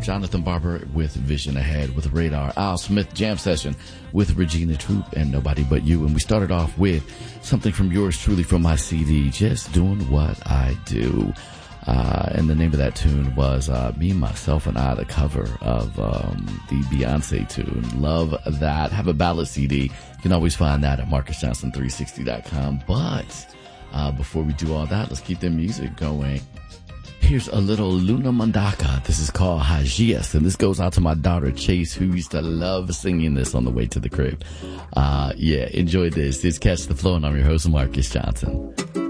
Jonathan Barber with Vision Ahead with Radar. Al Smith Jam Session with Regina Troop and Nobody But You. And we started off with something from yours truly from my CD, Just Doing What I Do. And the name of that tune was Me, Myself, and I, the cover of the Beyonce tune. Love that. Have a ballad CD. You can always find that at MarcusJohnson360.com. But before we do all that, let's keep the music going. Here's a little Luna Mandaka. This is called Hajias, and this goes out to my daughter Chase, who used to love singing this on the way to the crib. Yeah, enjoy this. It's Catch the Flow, and I'm your host, Marcus Johnson.